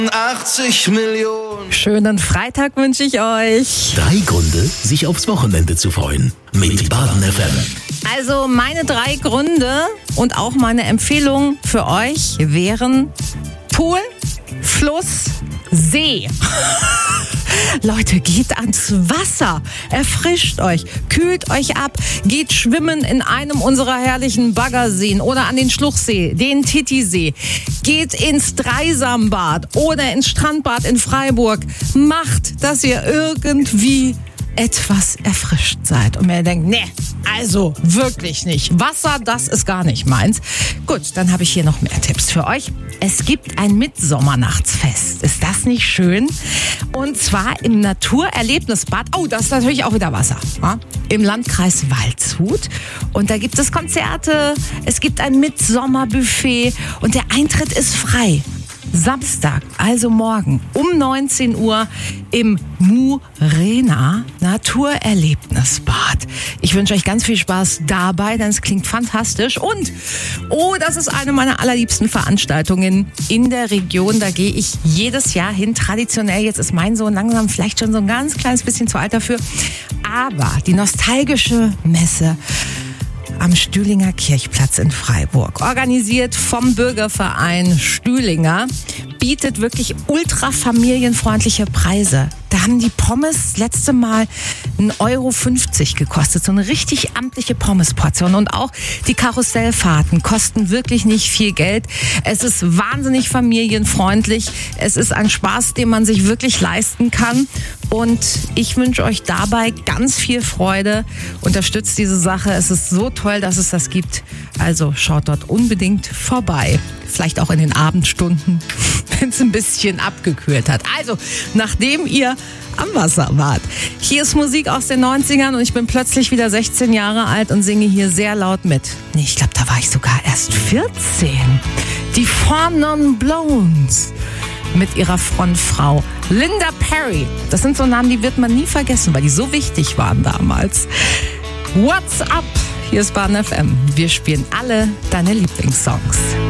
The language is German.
80 Millionen. Schönen Freitag wünsche ich euch. 3 Gründe, sich aufs Wochenende zu freuen. Mit Baden FM. Also meine 3 Gründe und auch meine Empfehlung für euch wären Pool, Fluss, See. Leute, geht ans Wasser, erfrischt euch, kühlt euch ab, geht schwimmen in einem unserer herrlichen Baggerseen oder an den Schluchsee, den Titisee. Geht ins Dreisambad oder ins Strandbad in Freiburg. Macht, dass ihr irgendwie etwas erfrischt seid und mir denkt, nee, also wirklich nicht. Wasser, das ist gar nicht meins. Gut, dann habe ich hier noch mehr Tipps für euch. Es gibt ein Mitsommernachtsfest. Ist das nicht schön? Und zwar im Naturerlebnisbad. Oh, das ist natürlich auch wieder Wasser. Ja? Im Landkreis Waldshut. Und da gibt es Konzerte. Es gibt ein Mitsommerbuffet und der Eintritt ist frei. Samstag, also morgen um 19 Uhr im Murena Naturerlebnisbad. Ich wünsche euch ganz viel Spaß dabei, denn es klingt fantastisch. Und, das ist eine meiner allerliebsten Veranstaltungen in der Region. Da gehe ich jedes Jahr hin, traditionell. Jetzt ist mein Sohn langsam vielleicht schon so ein ganz kleines bisschen zu alt dafür. Aber die nostalgische Messe am Stühlinger Kirchplatz in Freiburg, organisiert vom Bürgerverein Stühlinger, bietet wirklich ultra familienfreundliche Preise. Da haben die Pommes letzte Mal 1,50 € gekostet. So eine richtig amtliche Pommesportion. Und auch die Karussellfahrten kosten wirklich nicht viel Geld. Es ist wahnsinnig familienfreundlich. Es ist ein Spaß, den man sich wirklich leisten kann. Und ich wünsche euch dabei ganz viel Freude. Unterstützt diese Sache. Es ist so toll, dass es das gibt. Also schaut dort unbedingt vorbei. Vielleicht auch in den Abendstunden, wenn es ein bisschen abgekühlt hat. Also, nachdem ihr am Wasser wart. Hier ist Musik aus den 90ern und ich bin plötzlich wieder 16 Jahre alt und singe hier sehr laut mit. Nee, ich glaube, da war ich sogar erst 14. Die Four Non Blondes mit ihrer Frontfrau Linda Perry. Das sind so Namen, die wird man nie vergessen, weil die so wichtig waren damals. What's up? Hier ist Baden FM. Wir spielen alle deine Lieblingssongs.